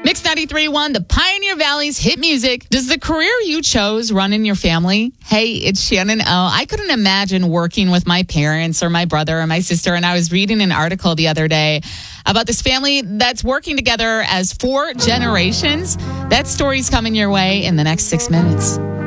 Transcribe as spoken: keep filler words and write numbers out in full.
Mix ninety-three point one, the Pioneer Valley's hit music. Does the career you chose run in your family? Hey, it's Shannon O. I couldn't imagine working with my parents or my brother or my sister. And I was reading an article the other day about this family that's working together as four generations. That story's coming your way in the next six minutes.